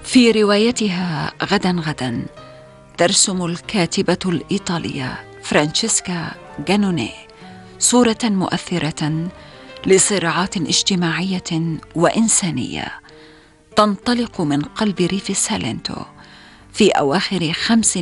في روايتها غدا غدا ترسم الكاتبة الإيطالية فرانشيسكا جانوني صورة مؤثرة لصراعات اجتماعية وإنسانية تنطلق من قلب ريف سالنتو في أواخر